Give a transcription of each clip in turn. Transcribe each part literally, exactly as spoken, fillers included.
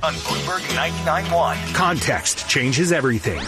on Bloomberg ninety-nine point one. Context changes everything.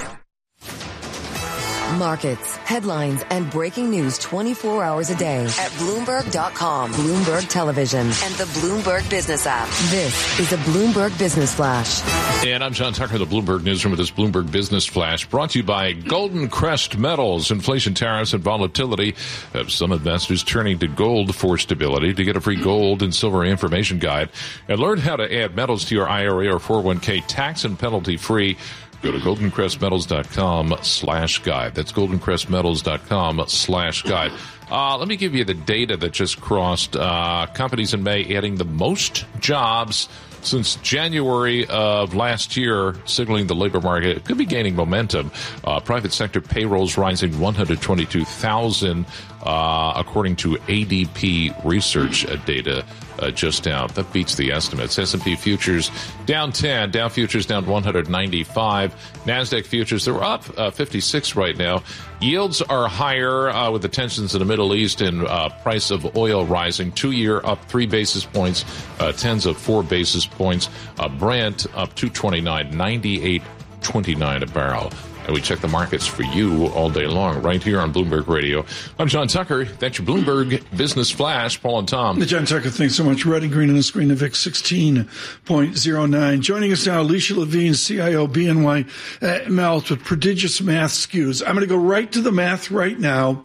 Markets, headlines, and breaking news twenty-four hours a day at Bloomberg dot com, Bloomberg Television, and the Bloomberg Business app. This is a Bloomberg Business Flash. And I'm John Tucker, the Bloomberg Newsroom with this Bloomberg Business Flash, brought to you by Golden Crest Metals. Inflation, tariffs, and volatility have some investors turning to gold for stability. To get a free gold and silver information guide and learn how to add metals to your I R A or four oh one k tax and penalty free, go to golden crest metals dot com slash guide. That's golden crest metals dot com slash guide. Uh, let me give you the data that just crossed. Uh, companies in May adding the most jobs since January of last year, signaling the labor market could be gaining momentum. Uh, private sector payrolls rising one hundred twenty-two thousand, uh, according to A D P research uh, data. Uh, just down. That beats the estimates. S and P futures down ten. Dow futures down one hundred ninety-five. NASDAQ futures, they're up uh, fifty-six right now. Yields are higher uh, with the tensions in the Middle East and uh, price of oil rising. Two-year up three basis points, uh, tens of four basis points. Uh, Brent up two twenty-nine, ninety-eight twenty-nine a barrel. And we check the markets for you all day long, right here on Bloomberg Radio. I'm John Tucker. That's your Bloomberg Business Flash. Paul and Tom. John Tucker, thanks so much. Red and green on the screen, the V I X sixteen point oh nine. Joining us now, Alicia Levine, C I O, B N Y Mellon, with prodigious math skews. I'm going to go right to the math right now.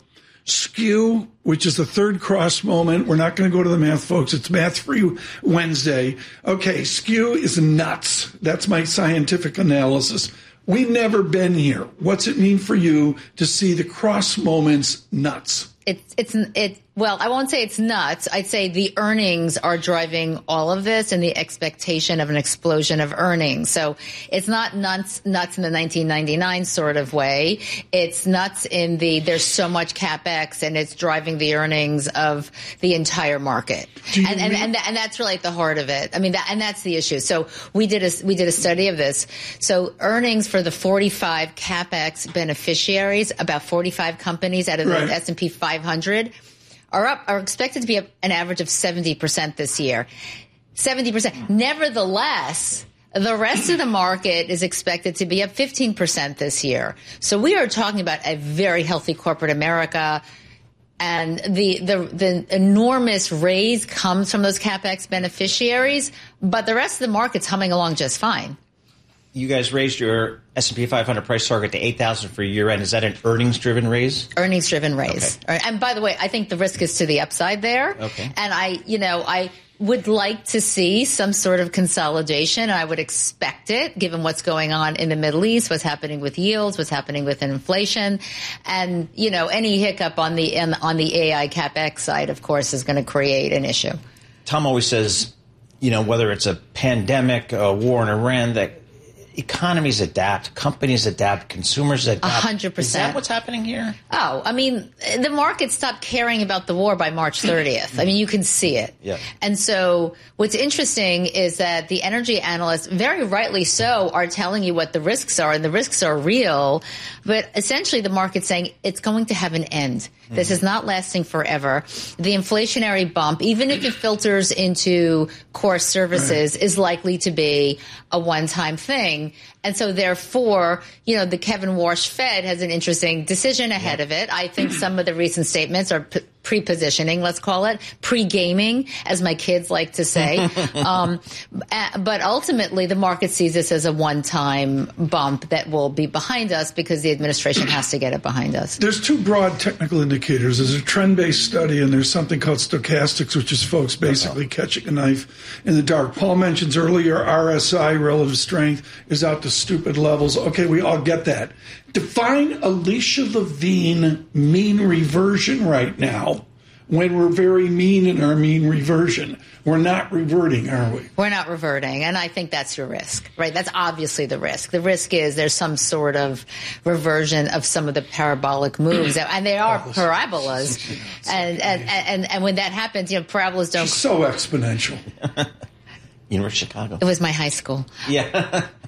Skew, which is the third cross moment. We're not going to go to the math, folks. It's Math-Free Wednesday. Okay, skew is nuts. That's my scientific analysis. We've never been here. What's it mean for you to see the cross moments nuts? It's, it's, it, well, I won't say it's nuts. I'd say the earnings are driving all of this and the expectation of an explosion of earnings. So it's not nuts, nuts in the nineteen ninety-nine sort of way. It's nuts in the, there's so much CapEx and it's driving the earnings of the entire market. And, and, and, and that's really at the heart of it. I mean, that, and that's the issue. So we did a, we did a study of this. So earnings for the forty-five CapEx beneficiaries, about forty-five companies out of the right. S and P five hundred, are up, are expected to be up an average of seventy percent this year. seventy percent. Nevertheless, the rest of the market is expected to be up fifteen percent this year. So we are talking about a very healthy corporate America. And the, the, the enormous raise comes from those CapEx beneficiaries, but the rest of the market's humming along just fine. You guys raised your S and P five hundred price target to eight thousand for year end. Is that an earnings-driven raise? Earnings-driven raise. Okay. And by the way, I think the risk is to the upside there. Okay. And I, you know, I would like to see some sort of consolidation. And I would expect it, given what's going on in the Middle East, what's happening with yields, what's happening with inflation. And, you know, any hiccup on the, on the A I CapEx side, of course, is going to create an issue. Tom always says, you know, whether it's a pandemic, a war in Iran, that economies adapt, companies adapt, consumers adapt. A hundred percent. Is that what's happening here? Oh, I mean, the market stopped caring about the war by March thirtieth. I mean, you can see it. Yeah. And so what's interesting is that the energy analysts, very rightly so, are telling you what the risks are, and the risks are real. But essentially the market's saying it's going to have an end. This is not lasting forever. The inflationary bump, even if it filters into core services, is likely to be a one-time thing. And so therefore, you know, the Kevin Warsh Fed has an interesting decision ahead of it. I think some of the recent statements are p- pre-positioning, let's call it, pre-gaming, as my kids like to say. um, but ultimately, the market sees this as a one-time bump that will be behind us because the administration has to get it behind us. There's two broad technical indicators. There's a trend-based study, and there's something called stochastics, which is folks basically catching a knife in the dark. Paul mentions earlier R S I, relative strength, is out to stupid levels. Okay, we all get that. Define Alicia Levine mean reversion right now when we're very mean in our mean reversion. We're not reverting, are we? We're not reverting, and I think that's your risk, right? That's obviously the risk. The risk is there's some sort of reversion of some of the parabolic moves, and they are parabolas. And, and, and, and when that happens, you know, parabolas don't... She's so exponential. University of Chicago. It was my high school. Yeah.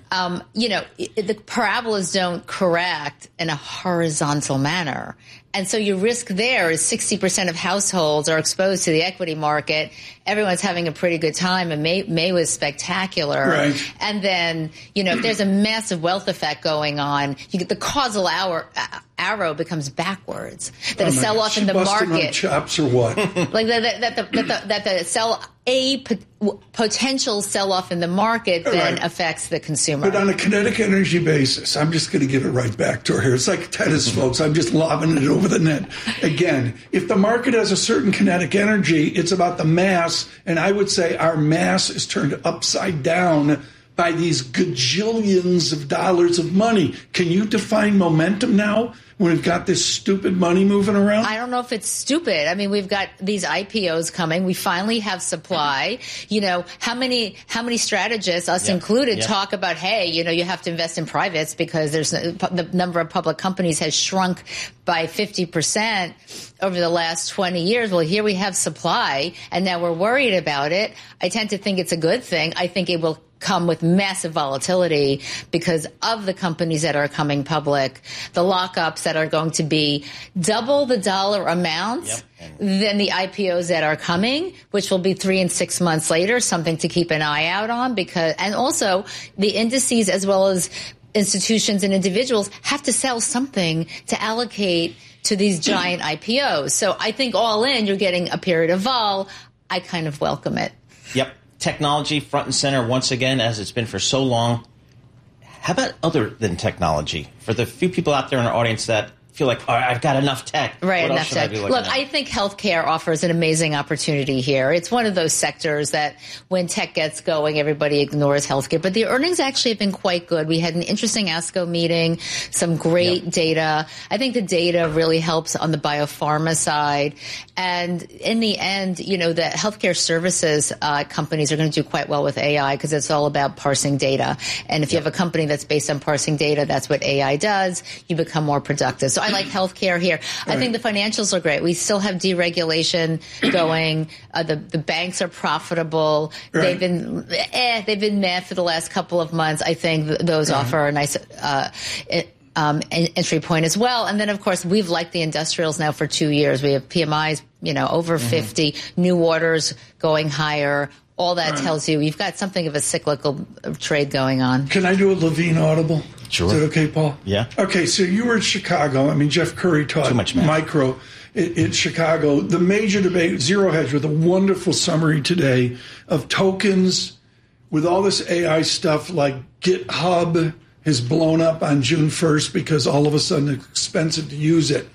um, you know, it, the parabolas don't correct in a horizontal manner. And so your risk there is sixty percent of households are exposed to the equity market. Everyone's having a pretty good time, and May, May was spectacular. Right. And then, you know, if there's a massive wealth effect going on, you get the causal hour, uh, arrow becomes backwards. That Oh a my sell God. off She in the busted my market, chops or what? like that, that, that, the, that, the, that the sell a pot- potential sell off in the market then Right. affects the consumer. But on a kinetic energy basis, I'm just going to give it right back to her here. It's like tennis, folks. I'm just lobbing it over the net. Again, if the market has a certain kinetic energy, it's about the mass. And I would say our mass is turned upside down by these gajillions of dollars of money. Can you define momentum now when we've got this stupid money moving around? I don't know if it's stupid. I mean, we've got these I P Os coming. We finally have supply. You know, how many how many strategists, us Yep. included, Yep. talk about, hey, you know, you have to invest in privates because there's the number of public companies has shrunk by fifty percent over the last twenty years. Well, here we have supply, and now we're worried about it. I tend to think it's a good thing. I think it will come with massive volatility because of the companies that are coming public, the lockups that are going to be double the dollar amount Yep. than the I P Os that are coming, which will be three and six months later, something to keep an eye out on. Because, and also the indices as well as institutions and individuals have to sell something to allocate to these giant I P Os. So I think all in, you're getting a period of vol. I kind of welcome it. Yep. Technology front and center once again, as it's been for so long. How about other than technology? For the few people out there in our audience that feel like, all right, I've got enough tech. Right, What else enough should I tech. be looking Look, at? I think healthcare offers an amazing opportunity here. It's one of those sectors that when tech gets going, everybody ignores healthcare. But the earnings actually have been quite good. We had an interesting ASCO meeting, some great Yep. data. I think the data really helps on the biopharma side. And in the end, you know, the healthcare services uh, companies are going to do quite well with A I because it's all about parsing data. And if you have a company that's based on parsing data, that's what A I does. You become more productive. So I like healthcare here. I think the financials are great. We still have deregulation going. Uh, the the banks are profitable. Right. They've been eh, they've been meh for the last couple of months. I think th- those offer a nice uh, it, um, en- entry point as well. And then of course we've liked the industrials now for two years. We have P M Is, you know, over mm-hmm. fifty, new orders going higher. All that right. tells you you've got something of a cyclical trade going on. Can I do a Levine audible? Sure. Is that okay, Paul? Yeah. Okay, so you were in Chicago. I mean, Jeff Curry taught Too much math. micro in, in Chicago. The major debate, Zero Hedge, with a wonderful summary today of tokens with all this A I stuff like GitHub has blown up on June first because all of a sudden it's expensive to use it.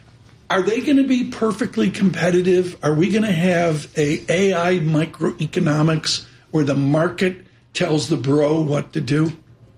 Are they going to be perfectly competitive? Are we going to have a AI microeconomics where the market tells the bro what to do?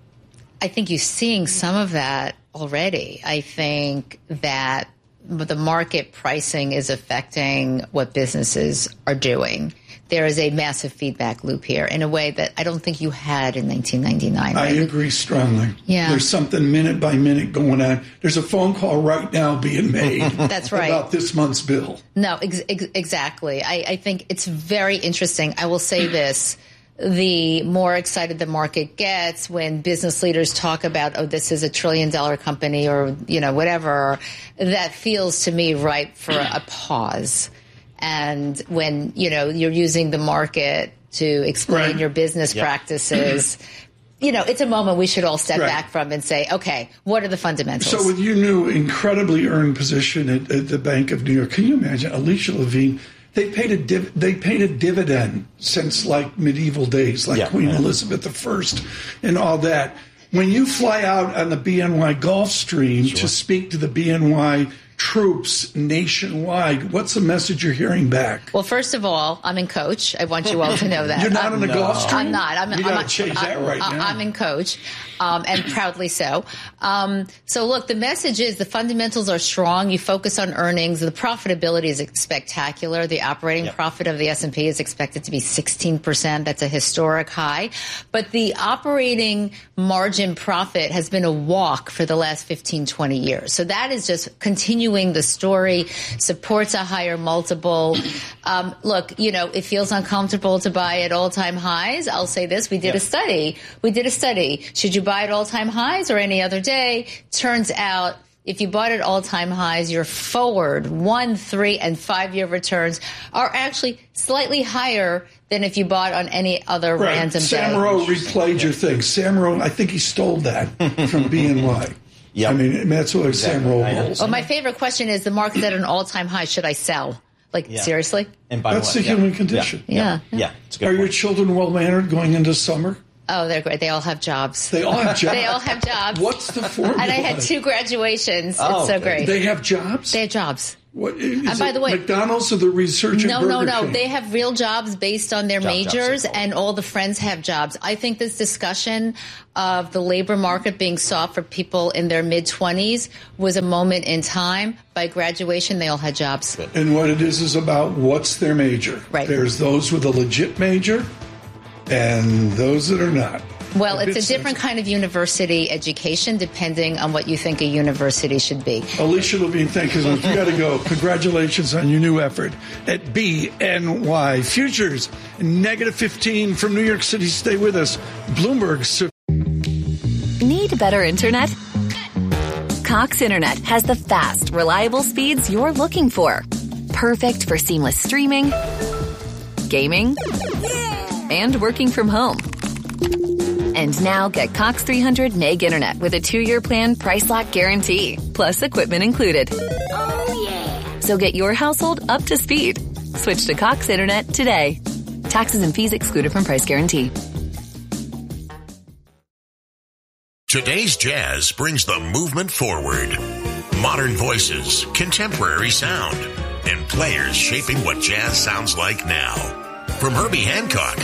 I think you're seeing some of that already. I think that the market pricing is affecting what businesses are doing. There is a massive feedback loop here in a way that I don't think you had in nineteen ninety-nine. I right? agree strongly. Yeah. There's something minute by minute going on. There's a phone call right now being made That's right. about this month's bill. No, ex- ex- exactly. I, I think it's very interesting. I will say this. The more excited the market gets when business leaders talk about, oh, this is a trillion dollar company or, you know, whatever, that feels to me ripe for a pause. And when, you know, you're using the market to explain Right. your business Yep. practices, you know, it's a moment we should all step Right. back from and say, okay, what are the fundamentals? So with your new incredibly earned position at, at the Bank of New York, can you imagine Alicia Levine? They paid a div- they paid a dividend since like medieval days, like Yeah. Queen Elizabeth the First and all that. When you fly out on the B N Y Gulfstream Sure. to speak to the B N Y troops nationwide, what's the message you're hearing back? Well, first of all, I'm in coach. I want you all to know that. You're not I'm, on the Gulfstream? I'm not. I'm, You I'm, gotta I'm, change that I'm, right now. I'm in coach, um, and proudly so. Um, so look, the message is the fundamentals are strong. You focus on earnings. The profitability is spectacular. The operating Yep. profit of the S and P is expected to be sixteen percent. That's a historic high. But the operating margin profit has been a walk for the last fifteen, twenty years. So that is just continuing continuing the story, supports a higher multiple. Um, look, you know, it feels uncomfortable to buy at all-time highs. I'll say this. We did yeah. a study. We did a study. Should you buy at all-time highs or any other day? Turns out if you bought at all-time highs, your forward one, three, and five-year returns are actually slightly higher than if you bought on any other right. random Sam day. Rowe replayed your thing. Sam Rowe, I think he stole that from B N Y. Yep. I mean, that's what exactly. Sam Rowe holds. Well, my favorite question is the market at an all-time high. Should I sell? Like, yeah. seriously? And by that's what? the human yeah. condition. Yeah. Yeah. yeah. yeah. It's a good Are point. your children well-mannered going into summer? Oh, they're great. They all have jobs. They all have jobs. They all have jobs. What's the formula? And I had two graduations. Oh, it's so okay. great. They have jobs? They have jobs. What, is And by it the way, McDonald's or the research No, at Burger no, no. King? They have real jobs based on their Job, majors, jobs, and all the friends have jobs. I think this discussion of the labor market being soft for people in their mid-twenties was a moment in time. By graduation, they all had jobs. And what it is is about what's their major. Right. There's those with a legit major and those that are not. Well, A it's bit a different sensitive. kind of university education, depending on what you think a university should be. Alicia Levine, thank you so much. We got to go. Congratulations on your new effort at B N Y Futures. Negative fifteen from New York City. Stay with us. Bloomberg. Need better internet? Cox Internet has the fast, reliable speeds you're looking for. Perfect for seamless streaming, gaming, and working from home. And now get Cox three hundred meg internet with a two-year plan price lock guarantee, plus equipment included. Oh, yeah. So get your household up to speed. Switch to Cox Internet today. Taxes and fees excluded from price guarantee. Today's jazz brings the movement forward. Modern voices, contemporary sound, and players shaping what jazz sounds like now. From Herbie Hancock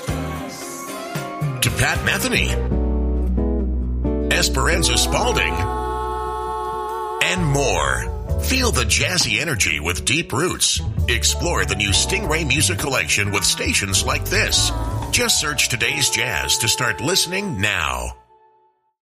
to Pat Metheny, Esperanza Spalding, and more. Feel the jazzy energy with deep roots. Explore the new Stingray Music Collection with stations like this. Just search Today's Jazz to start listening now.